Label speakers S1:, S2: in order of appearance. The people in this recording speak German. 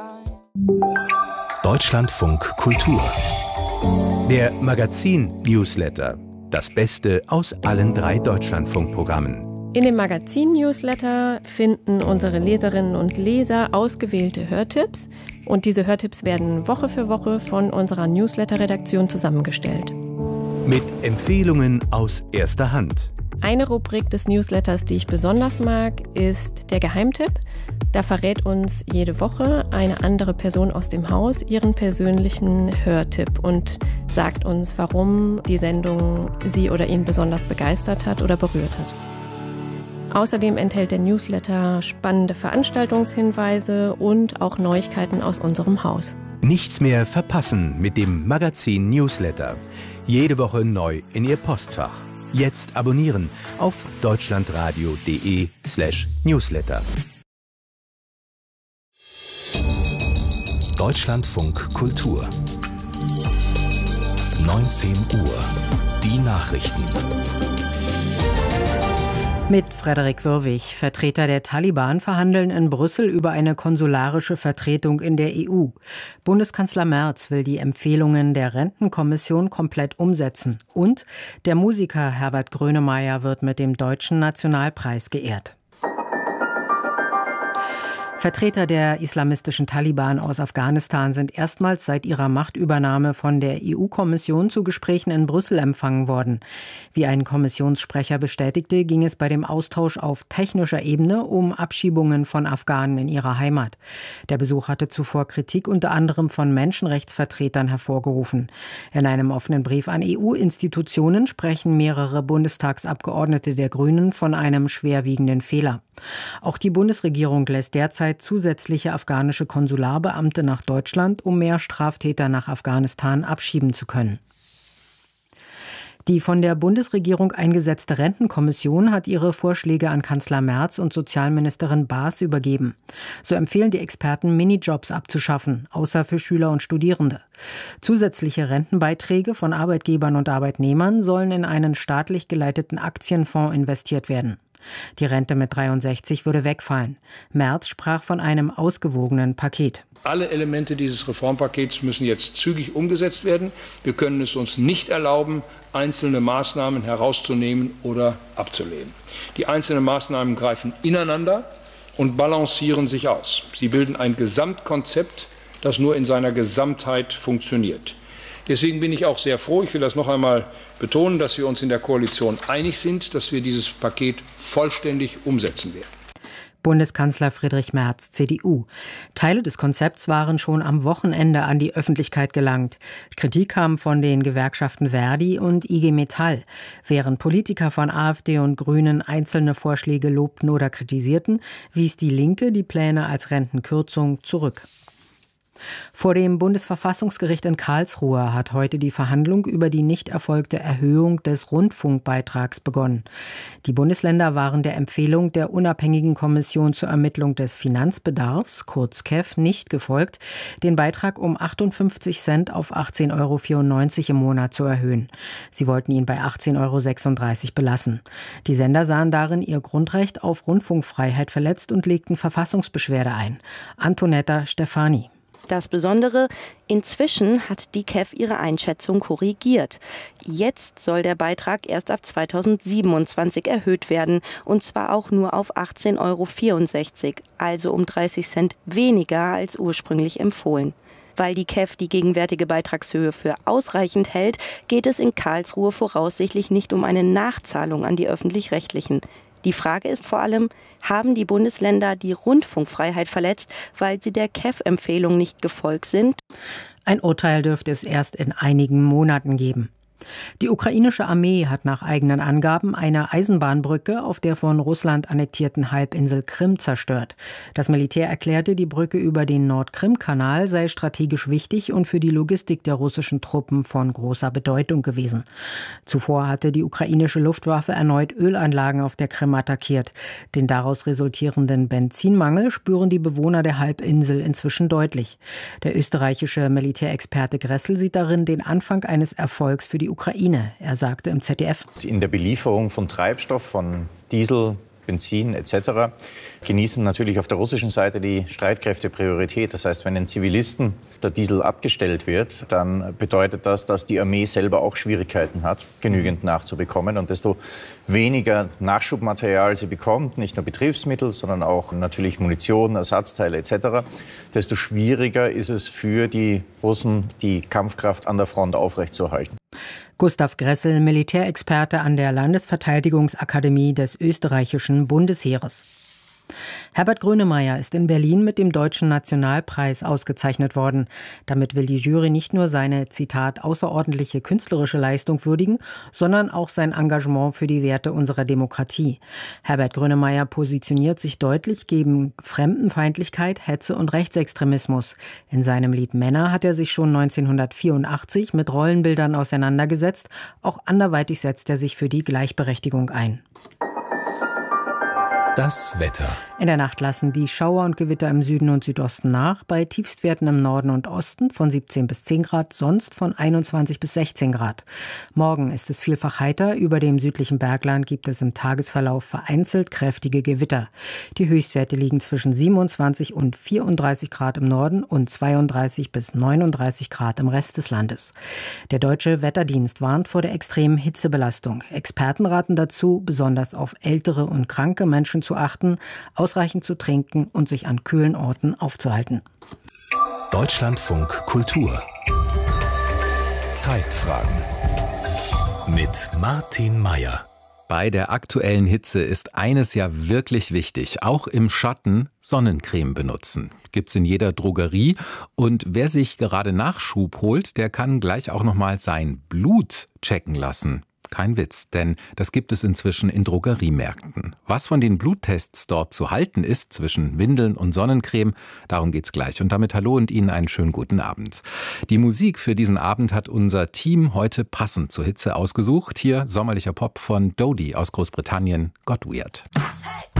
S1: Deutschlandfunk Kultur. Der Magazin-Newsletter. Das Beste aus allen 3 Deutschlandfunkprogrammen.
S2: In dem Magazin-Newsletter finden unsere Leserinnen und Leser ausgewählte Hörtipps. Und diese Hörtipps werden Woche für Woche von unserer Newsletter-Redaktion zusammengestellt.
S1: Mit Empfehlungen aus erster Hand.
S2: Eine Rubrik des Newsletters, die ich besonders mag, ist der Geheimtipp. Da verrät uns jede Woche eine andere Person aus dem Haus ihren persönlichen Hörtipp und sagt uns, warum die Sendung sie oder ihn besonders begeistert hat oder berührt hat. Außerdem enthält der Newsletter spannende Veranstaltungshinweise und auch Neuigkeiten aus unserem Haus.
S1: Nichts mehr verpassen mit dem Magazin-Newsletter. Jede Woche neu in Ihr Postfach. Jetzt abonnieren auf deutschlandradio.de/Newsletter. Deutschlandfunk Kultur. 19 Uhr. Die Nachrichten.
S3: Mit Frederik Würwig. Vertreter der Taliban verhandeln in Brüssel über eine konsularische Vertretung in der EU. Bundeskanzler Merz will die Empfehlungen der Rentenkommission komplett umsetzen. Und der Musiker Herbert Grönemeyer wird mit dem Deutschen Nationalpreis geehrt. Vertreter der islamistischen Taliban aus Afghanistan sind erstmals seit ihrer Machtübernahme von der EU-Kommission zu Gesprächen in Brüssel empfangen worden. Wie ein Kommissionssprecher bestätigte, ging es bei dem Austausch auf technischer Ebene um Abschiebungen von Afghanen in ihrer Heimat. Der Besuch hatte zuvor Kritik unter anderem von Menschenrechtsvertretern hervorgerufen. In einem offenen Brief an EU-Institutionen sprechen mehrere Bundestagsabgeordnete der Grünen von einem schwerwiegenden Fehler. Auch die Bundesregierung lässt derzeit zusätzliche afghanische Konsularbeamte nach Deutschland, um mehr Straftäter nach Afghanistan abschieben zu können. Die von der Bundesregierung eingesetzte Rentenkommission hat ihre Vorschläge an Kanzler Merz und Sozialministerin Baas übergeben. So empfehlen die Experten, Minijobs abzuschaffen, außer für Schüler und Studierende. Zusätzliche Rentenbeiträge von Arbeitgebern und Arbeitnehmern sollen in einen staatlich geleiteten Aktienfonds investiert werden. Die Rente mit 63 würde wegfallen. Merz sprach von einem ausgewogenen Paket.
S4: Alle Elemente dieses Reformpakets müssen jetzt zügig umgesetzt werden. Wir können es uns nicht erlauben, einzelne Maßnahmen herauszunehmen oder abzulehnen. Die einzelnen Maßnahmen greifen ineinander und balancieren sich aus. Sie bilden ein Gesamtkonzept, das nur in seiner Gesamtheit funktioniert. Deswegen bin ich auch sehr froh, ich will das noch einmal betonen, dass wir uns in der Koalition einig sind, dass wir dieses Paket vollständig umsetzen werden.
S3: Bundeskanzler Friedrich Merz, CDU. Teile des Konzepts waren schon am Wochenende an die Öffentlichkeit gelangt. Kritik kam von den Gewerkschaften Verdi und IG Metall. Während Politiker von AfD und Grünen einzelne Vorschläge lobten oder kritisierten, wies die Linke die Pläne als Rentenkürzung zurück. Vor dem Bundesverfassungsgericht in Karlsruhe hat heute die Verhandlung über die nicht erfolgte Erhöhung des Rundfunkbeitrags begonnen. Die Bundesländer waren der Empfehlung der unabhängigen Kommission zur Ermittlung des Finanzbedarfs, kurz KEF, nicht gefolgt, den Beitrag um 58 Cent auf 18,94 € im Monat zu erhöhen. Sie wollten ihn bei 18,36 € belassen. Die Sender sahen darin ihr Grundrecht auf Rundfunkfreiheit verletzt und legten Verfassungsbeschwerde ein. Antonetta Stefani.
S5: Das Besondere, inzwischen hat die KEF ihre Einschätzung korrigiert. Jetzt soll der Beitrag erst ab 2027 erhöht werden, und zwar auch nur auf 18,64 €, also um 30 Cent weniger als ursprünglich empfohlen. Weil die KEF die gegenwärtige Beitragshöhe für ausreichend hält, geht es in Karlsruhe voraussichtlich nicht um eine Nachzahlung an die Öffentlich-Rechtlichen. Die Frage ist vor allem, haben die Bundesländer die Rundfunkfreiheit verletzt, weil sie der KEF-Empfehlung nicht gefolgt sind?
S3: Ein Urteil dürfte es erst in einigen Monaten geben. Die ukrainische Armee hat nach eigenen Angaben eine Eisenbahnbrücke auf der von Russland annektierten Halbinsel Krim zerstört. Das Militär erklärte, die Brücke über den Nordkrim-Kanal sei strategisch wichtig und für die Logistik der russischen Truppen von großer Bedeutung gewesen. Zuvor hatte die ukrainische Luftwaffe erneut Ölanlagen auf der Krim attackiert. Den daraus resultierenden Benzinmangel spüren die Bewohner der Halbinsel inzwischen deutlich. Der österreichische Militärexperte Gressel sieht darin den Anfang eines Erfolgs für die Ukraine. Er sagte im ZDF:
S6: In der Belieferung von Treibstoff, von Diesel, Benzin etc., genießen natürlich auf der russischen Seite die Streitkräfte Priorität. Das heißt, wenn den Zivilisten der Diesel abgestellt wird, dann bedeutet das, dass die Armee selber auch Schwierigkeiten hat, genügend nachzubekommen. Und desto weniger Nachschubmaterial sie bekommt, nicht nur Betriebsmittel, sondern auch natürlich Munition, Ersatzteile etc., desto schwieriger ist es für die Russen, die Kampfkraft an der Front aufrechtzuerhalten.
S3: Gustav Gressel, Militärexperte an der Landesverteidigungsakademie des österreichischen Bundesheeres. Herbert Grönemeyer ist in Berlin mit dem Deutschen Nationalpreis ausgezeichnet worden. Damit will die Jury nicht nur seine, Zitat, außerordentliche künstlerische Leistung würdigen, sondern auch sein Engagement für die Werte unserer Demokratie. Herbert Grönemeyer positioniert sich deutlich gegen Fremdenfeindlichkeit, Hetze und Rechtsextremismus. In seinem Lied Männer hat er sich schon 1984 mit Rollenbildern auseinandergesetzt. Auch anderweitig setzt er sich für die Gleichberechtigung ein.
S1: Das Wetter.
S3: In der Nacht lassen die Schauer und Gewitter im Süden und Südosten nach, bei Tiefstwerten im Norden und Osten von 17 bis 10 Grad, sonst von 21 bis 16 Grad. Morgen ist es vielfach heiter, über dem südlichen Bergland gibt es im Tagesverlauf vereinzelt kräftige Gewitter. Die Höchstwerte liegen zwischen 27 und 34 Grad im Norden und 32 bis 39 Grad im Rest des Landes. Der Deutsche Wetterdienst warnt vor der extremen Hitzebelastung. Experten raten dazu, besonders auf ältere und kranke Menschen zu achten, ausreichend zu trinken und sich an kühlen Orten aufzuhalten.
S1: Deutschlandfunk Kultur. Zeitfragen. Mit Martin Meier.
S7: Bei der aktuellen Hitze ist eines ja wirklich wichtig. Auch im Schatten Sonnencreme benutzen. Gibt's in jeder Drogerie. Und wer sich gerade Nachschub holt, der kann gleich auch nochmal sein Blut checken lassen. Kein Witz, denn das gibt es inzwischen in Drogeriemärkten. Was von den Bluttests dort zu halten ist zwischen Windeln und Sonnencreme, darum geht's gleich. Und damit hallo und Ihnen einen schönen guten Abend. Die Musik für diesen Abend hat unser Team heute passend zur Hitze ausgesucht. Hier sommerlicher Pop von Dodie aus Großbritannien, Got Weird.